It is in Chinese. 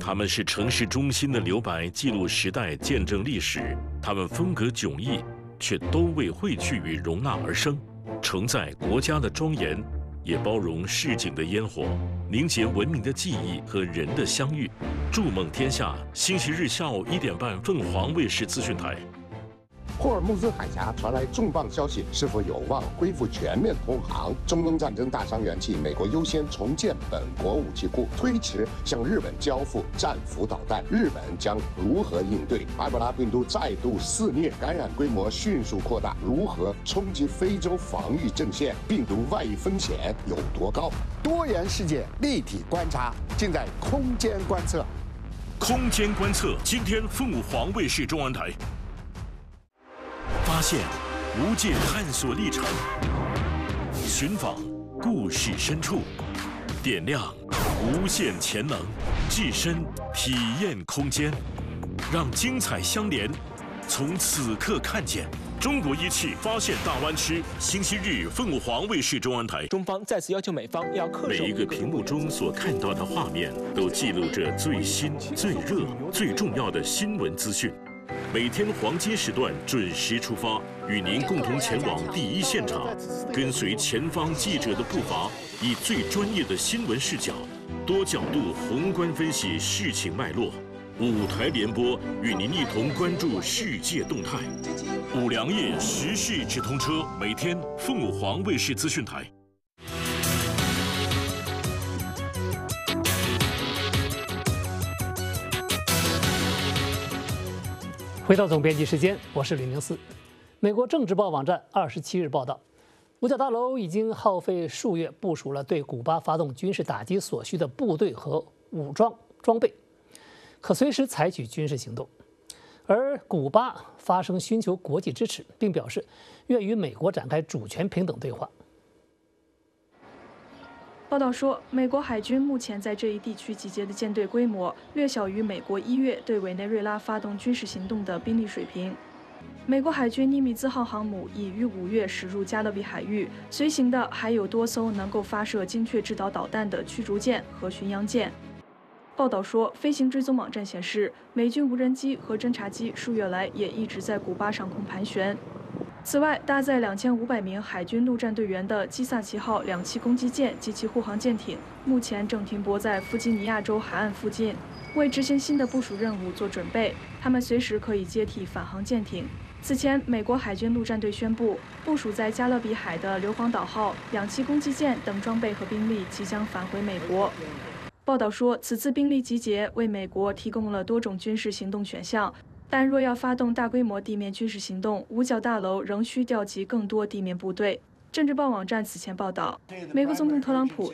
他们是城市中心的留白，记录时代，见证历史。他们风格迥异，却都为汇聚与容纳而生，承载国家的庄严，也包容市井的烟火，凝结文明的记忆和人的相遇。筑梦天下，星期日下午1点半，凤凰卫视资讯台。 霍尔木兹海峡传来重磅消息，是否有望恢复全面通航？中东战争大伤元气，美国优先重建本国武器库，推迟向日本交付战斧导弹，日本将如何应对？埃博拉病毒再度肆虐，感染规模迅速扩大，如何冲击非洲防御阵线？病毒外溢风险有多高？多元世界立体观察，尽在空间观测。 空间观测，今天凤凰卫视中文台。 发现无界探索历程，寻访故事深处，点亮无限潜能，置身体验空间，让精彩相连。从此刻看见中国仪器发现大湾区。星期日，凤凰卫视中文台。 中方再次要求美方要恪守。 每一个屏幕中所看到的画面，都记录着最新、最热、最重要的新闻资讯。 每天黄金时段准时出发，与您共同前往第一现场，跟随前方记者的步伐，以最专业的新闻视角，多角度宏观分析事情脉络。舞台联播，与您一同关注世界动态。五粮液时事直通车，每天凤凰卫视资讯台。 回到总编辑时间，我是004。美国政治报网站27日报道，五角大楼已经耗费数月部署了对古巴发动军事打击所需的部队和武装装备，可随时采取军事行动。而古巴发声寻求国际支持，并表示愿与美国展开主权平等对话。 报道说，美国海军目前在这一地区集结的舰队规模略小于美国1月对委内瑞拉发动军事行动的兵力水平。美国海军尼米兹号航母已于5月驶入加勒比海域，随行的还有多艘能够发射精确制导导弹的驱逐舰和巡洋舰。报道说，飞行追踪网站显示，美军无人机和侦察机数月来也一直在古巴上空盘旋。 此外，搭载2500名海军陆战队员的基萨奇号2栖攻击舰及其护航舰艇，目前正停泊在弗吉尼亚州海岸附近，为执行新的部署任务做准备。他们随时可以接替返航舰艇。此前，美国海军陆战队宣布，部署在加勒比海的硫磺岛号2栖攻击舰等装备和兵力即将返回美国。报道说，此次兵力集结为美国提供了多种军事行动选项。 但若要发动大规模地面军事行动，五角大楼仍需调集更多地面部队。政治报网站此前报道，美国总统特朗普